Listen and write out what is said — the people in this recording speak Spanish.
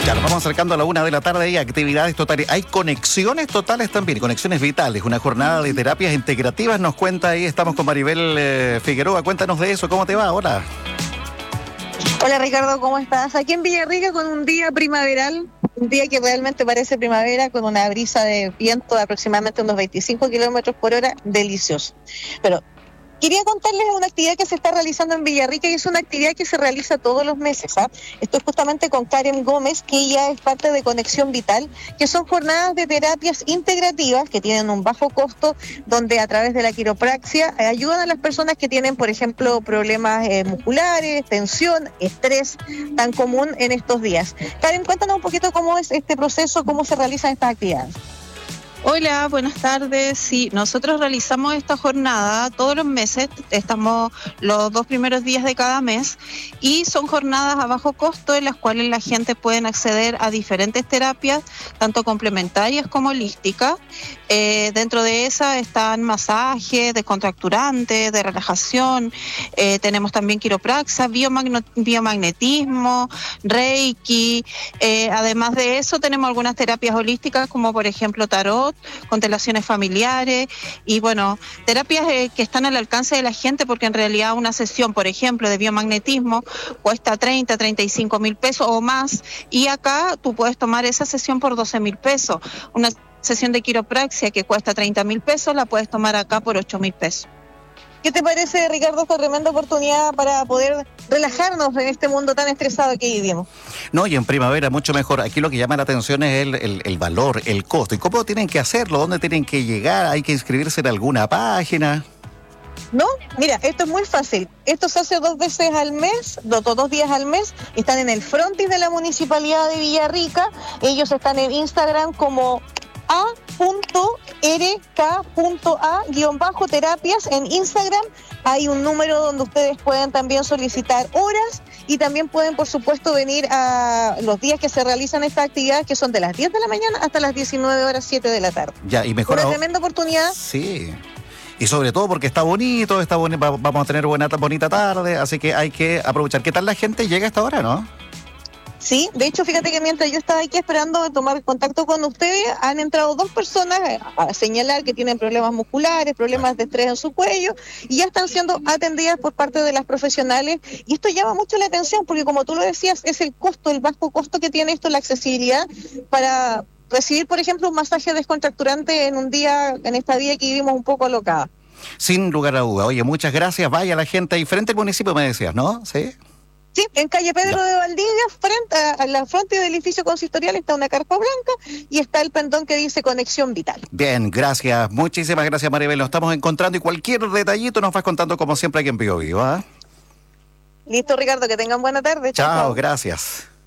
Ya nos vamos acercando a la 1 de la tarde y actividades totales. Hay conexiones totales también, conexiones vitales. Una jornada de terapias integrativas nos cuenta ahí. Estamos con Maribel Figueroa. Cuéntanos de eso. ¿Cómo te va ahora? Hola Ricardo, ¿cómo estás? Aquí en Villarrica con un día primaveral, un día que realmente parece primavera, con una brisa de viento de aproximadamente unos 25 kilómetros por hora, delicioso. Pero quería contarles una actividad que se está realizando en Villarrica y es una actividad que se realiza todos los meses. Estoy justamente con Karen Gómez, que ella es parte de Conexión Vital, que son jornadas de terapias integrativas que tienen un bajo costo, donde a través de la quiropraxia ayudan a las personas que tienen, por ejemplo, problemas musculares, tensión, estrés, tan común en estos días. Karen, cuéntanos un poquito cómo es este proceso, cómo se realizan estas actividades. Hola, buenas tardes. Sí, nosotros realizamos esta jornada todos los meses, estamos los 2 primeros días de cada mes y son jornadas a bajo costo en las cuales la gente puede acceder a diferentes terapias, tanto complementarias como holísticas. Dentro de esas están masajes, descontracturantes, de relajación, tenemos también quiropraxia, biomagnetismo, reiki, además de eso tenemos algunas terapias holísticas como por ejemplo tarot, constelaciones familiares y bueno, terapias que están al alcance de la gente, porque en realidad una sesión, por ejemplo, de biomagnetismo cuesta 35 mil pesos o más, y acá tú puedes tomar esa sesión por 12 mil pesos. Una sesión de quiropraxia que cuesta 30 mil pesos la puedes tomar acá por 8 mil pesos. ¿Qué te parece, Ricardo, esta tremenda oportunidad para poder relajarnos en este mundo tan estresado que vivimos? No, y en primavera mucho mejor. Aquí lo que llama la atención es el valor, el costo. ¿Y cómo tienen que hacerlo? ¿Dónde tienen que llegar? ¿Hay que inscribirse en alguna página? No, mira, esto es muy fácil. Esto se hace 2 veces al mes, 2 días al mes. Están en el frontis de la Municipalidad de Villarrica. Ellos están en Instagram como a.rk.a-terapias en Instagram. Hay un número donde ustedes pueden también solicitar horas y también pueden, por supuesto, venir a los días que se realizan estas actividades, que son de las 10 de la mañana hasta las 19 horas 7 de la tarde. Ya, y mejor. Una tremenda oportunidad. Sí. Y sobre todo porque está bonito, vamos a tener bonita tarde, así que hay que aprovechar. ¿Qué tal la gente llega a esta hora, no? Sí, de hecho, fíjate que mientras yo estaba aquí esperando tomar contacto con ustedes, han entrado 2 personas a señalar que tienen problemas musculares, problemas de estrés en su cuello, y ya están siendo atendidas por parte de las profesionales. Y esto llama mucho la atención porque, como tú lo decías, es el costo, el bajo costo que tiene esto, la accesibilidad para recibir, por ejemplo, un masaje descontracturante en un día, en esta vida que vivimos un poco alocada. Sin lugar a duda. Oye, muchas gracias. Vaya la gente ahí frente al municipio, me decías, ¿no? Sí. Sí, en calle Pedro de Valdivia, frente a la frente del edificio consistorial, está una carpa blanca y está el pendón que dice Conexión Vital. Bien, gracias. Muchísimas gracias, Maribel. Nos estamos encontrando y cualquier detallito nos vas contando como siempre aquí en Bio Vivo, ¿eh? Listo, Ricardo, que tengan buena tarde. Chao, gracias.